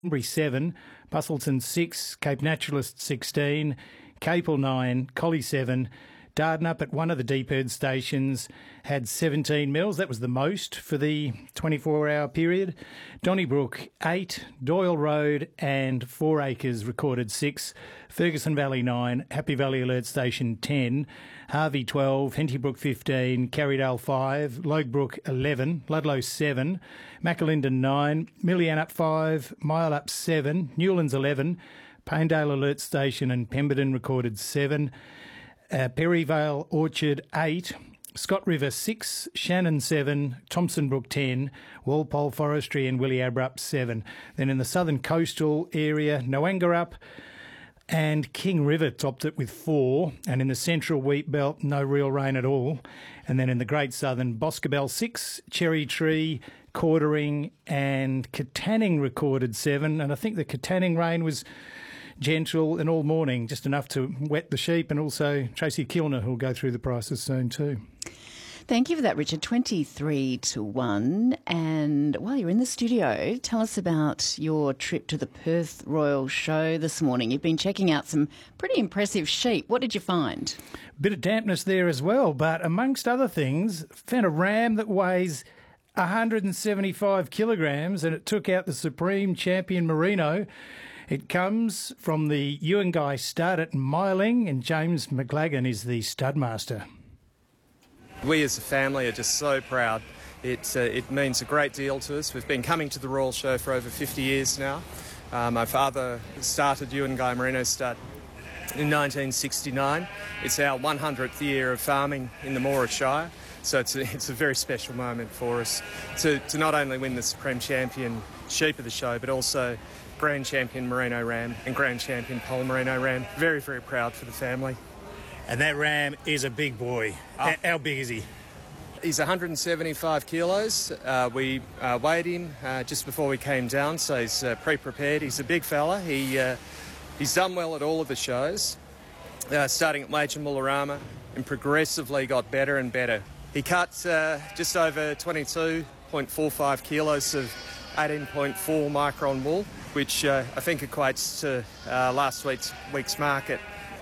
Bunbury 7, Bustleton 6, Cape Naturalist 16, Capel 9, Collie 7, Darden up at one of the Deep stations had 17 mils. That was the most for the 24-hour period. Donnybrook 8, Doyle Road and 4 Acres recorded 6, Ferguson Valley 9, Happy Valley Alert Station 10, Harvey 12, Hentybrook 15, Carrydale 5, Loguebrook 11, Ludlow 7, Macalinden 9, Millyannup 5, Mile Up 7, Newlands 11, Paindale Alert Station and Pemberton recorded 7, Perryvale Orchard 8, Scott River 6, Shannon 7, Thompson Brook 10, Walpole Forestry and Willie Abrupt 7. Then in the southern coastal area, Noangarup and King River topped it with 4, and in the central wheat belt, no real rain at all. And then in the great southern, Boscobel 6, Cherry Tree, Cordering and Katanning recorded 7, and I think the Katanning rain was gentle and all morning, just enough to wet the sheep, and also Tracy Kilner, who'll go through the prices soon too. Thank you for that, Richard. 23-1. And while you're in the studio, tell us about your trip to the Perth Royal Show this morning. You've been checking out some pretty impressive sheep. What did you find? Bit of dampness there as well, but amongst other things, found a ram that weighs 175 kilograms, and it took out the Supreme Champion Merino. It comes from the Guy stud at Myling, and James McLagan is the stud master. We as a family are just so proud. It means a great deal to us. We've been coming to the Royal Show for over 50 years now. My father started Guy Merino stud in 1969. It's our 100th year of farming in the Moora Shire, so it's a very special moment for us to not only win the Supreme Champion Sheep of the Show, but also Grand Champion Merino Ram and Grand Champion Pole Merino Ram. Very, very proud for the family. And that ram is a big boy. Oh. How big is he? He's 175 kilos. We weighed him just before we came down, so he's pre-prepared. He's a big fella. He's done well at all of the shows, starting at Wage and Woolarama, and progressively got better and better. He cut just over 22.45 kilos of 18.4 micron wool, which I think equates to last week's market,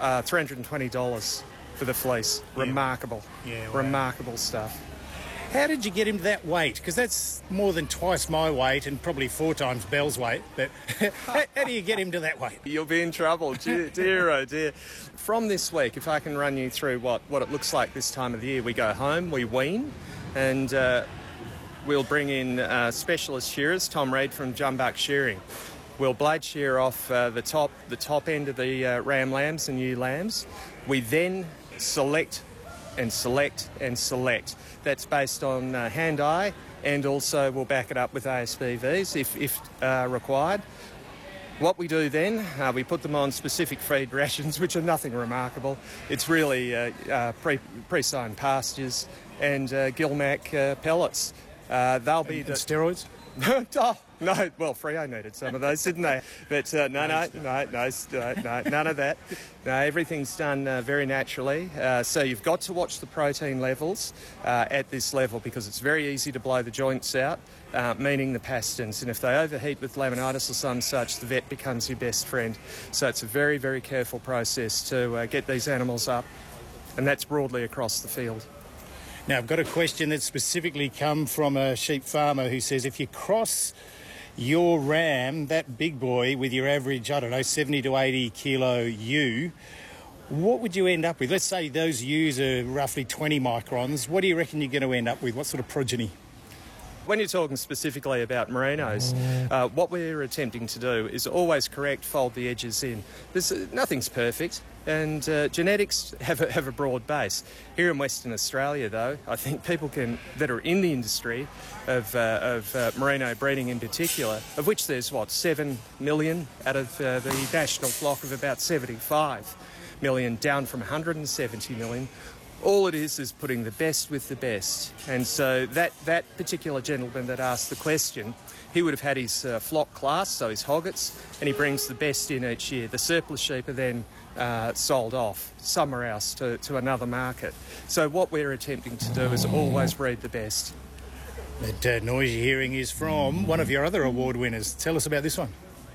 $320 for the fleece. Yeah. Remarkable. Yeah, wow. Remarkable stuff. How did you get him to that weight? Because that's more than twice my weight and probably 4 times Bell's weight. But how do you get him to that weight? You'll be in trouble. Dear, oh dear. From this week, if I can run you through what it looks like this time of the year, we go home, we wean, and we'll bring in specialist shearers, Tom Reid from Jumbuck Shearing. We'll blade shear off the top end of the ram lambs and ewe lambs. We then select and select and select. That's based on hand-eye, and also we'll back it up with ASBVs if required. What we do then, we put them on specific feed rations, which are nothing remarkable. It's really pre-sown pastures and Gilmac pellets. They'll be and steroids? Oh, no, well, Freo needed some of those, didn't they? But no, none of that. No, everything's done very naturally. So you've got to watch the protein levels at this level, because it's very easy to blow the joints out, meaning the pastins. And if they overheat with laminitis or some such, the vet becomes your best friend. So it's a very, very careful process to get these animals up, and that's broadly across the field. Now, I've got a question that's specifically come from a sheep farmer who says if you cross your ram, that big boy, with your average, 70 to 80 kilo ewe, what would you end up with? Let's say those ewes are roughly 20 microns. What do you reckon you're going to end up with? What sort of progeny? When you're talking specifically about merinos, what we're attempting to do is always fold the edges in. Nothing's perfect, and genetics have a broad base. Here in Western Australia, though, I think people that are in the industry of merino breeding in particular, of which there's 7 million out of the national flock of about 75 million, down from 170 million. All it is putting the best with the best. And so that particular gentleman that asked the question, he would have had his flock class, so his hoggets, and he brings the best in each year. The surplus sheep are then sold off somewhere else to another market. So what we're attempting to do is always breed the best. That noise you're hearing is from one of your other award winners. Tell us about this one.